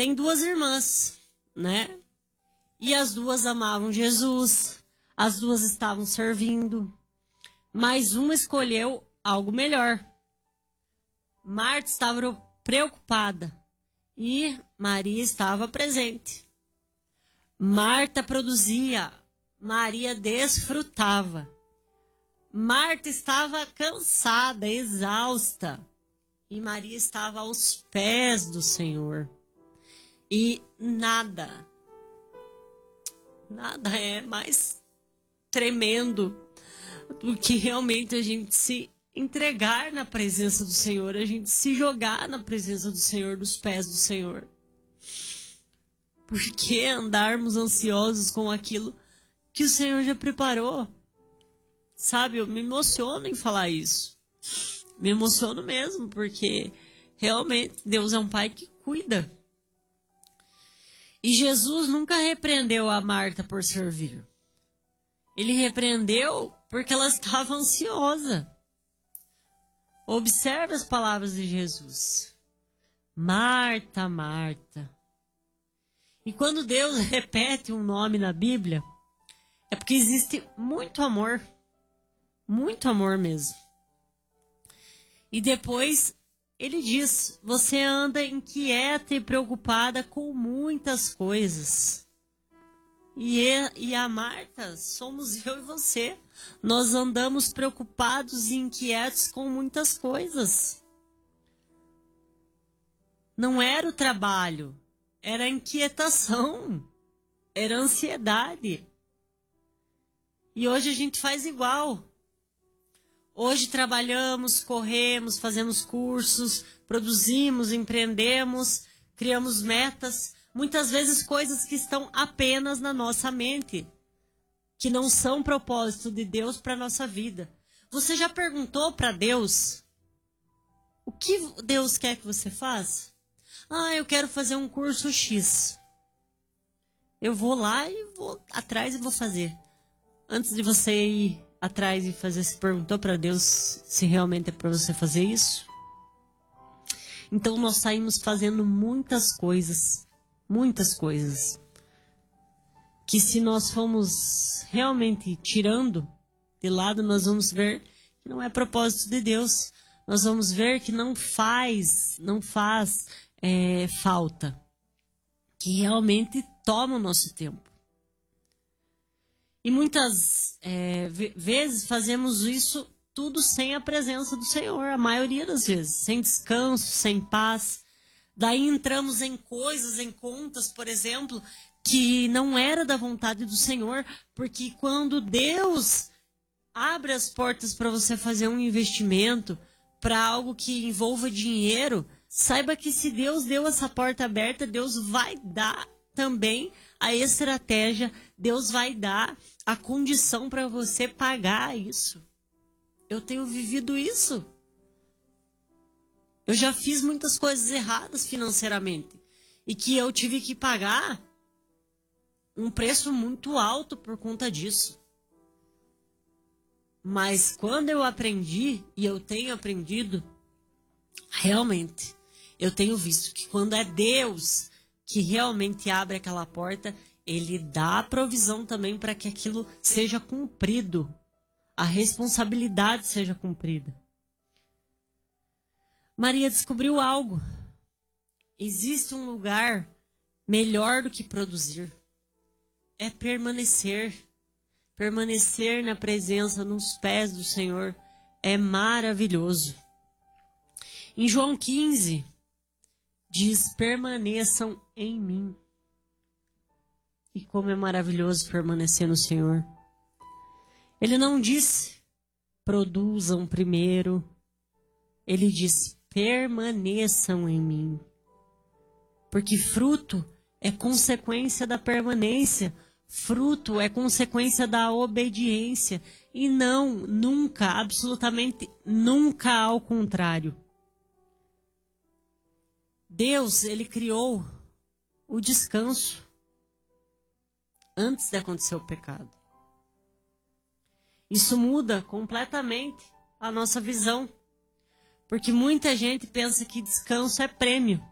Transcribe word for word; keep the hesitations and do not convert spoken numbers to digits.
tem duas irmãs, né? E as duas amavam Jesus, as duas estavam servindo, mas uma escolheu algo melhor. Marta estava preocupada e Maria estava presente. Marta produzia, Maria desfrutava. Marta estava cansada, exausta, e Maria estava aos pés do Senhor. E nada, nada é mais tremendo do que realmente a gente se entregar na presença do Senhor, a gente se jogar na presença do Senhor, dos pés do Senhor. Por que andarmos ansiosos com aquilo que o Senhor já preparou? Sabe, eu me emociono em falar isso. Me emociono mesmo, porque realmente Deus é um pai que cuida. E Jesus nunca repreendeu a Marta por servir. Ele repreendeu porque ela estava ansiosa. Observe as palavras de Jesus. Marta, Marta. E quando Deus repete um nome na Bíblia, é porque existe muito amor. Muito amor mesmo. E depois ele diz, você anda inquieta e preocupada com muitas coisas. E, e a Marta, somos eu e você. Nós andamos preocupados e inquietos com muitas coisas. Não era o trabalho, era a inquietação, era a ansiedade. E hoje a gente faz igual. Hoje trabalhamos, corremos, fazemos cursos, produzimos, empreendemos, criamos metas, muitas vezes coisas que estão apenas na nossa mente, que não são propósito de Deus para a nossa vida. Você já perguntou para Deus o que Deus quer que você faça? Ah, eu quero fazer um curso X. Eu vou lá e vou atrás e vou fazer. Antes de você ir atrás e fazer, você perguntou para Deus se realmente é para você fazer isso? Então nós saímos fazendo muitas coisas, muitas coisas, que se nós formos realmente tirando de lado, nós vamos ver que não é propósito de Deus. Nós vamos ver que não faz, não faz é, falta, que realmente toma o nosso tempo. E muitas é, vezes fazemos isso tudo sem a presença do Senhor, a maioria das vezes, sem descanso, sem paz. Daí entramos em coisas, em contas, por exemplo, que não era da vontade do Senhor, porque quando Deus abre as portas para você fazer um investimento, para algo que envolva dinheiro, saiba que se Deus deu essa porta aberta, Deus vai dar também a estratégia, Deus vai dar a condição para você pagar isso. Eu tenho vivido isso. Eu já fiz muitas coisas erradas financeiramente e que eu tive que pagar um preço muito alto por conta disso. Mas quando eu aprendi, e eu tenho aprendido, realmente, eu tenho visto que quando é Deus que realmente abre aquela porta, Ele dá a provisão também para que aquilo seja cumprido, a responsabilidade seja cumprida. Maria descobriu algo. Existe um lugar melhor do que produzir. É permanecer. Permanecer na presença, nos pés do Senhor, é maravilhoso. Em João quinze, diz, permaneçam em mim. E como é maravilhoso permanecer no Senhor. Ele não disse, produzam primeiro. Ele disse, permaneçam em mim. Porque fruto é consequência da permanência. Fruto é consequência da obediência. E não, nunca, absolutamente nunca ao contrário. Deus, Ele criou o descanso antes de acontecer o pecado. Isso muda completamente a nossa visão. Porque muita gente pensa que descanso é prêmio.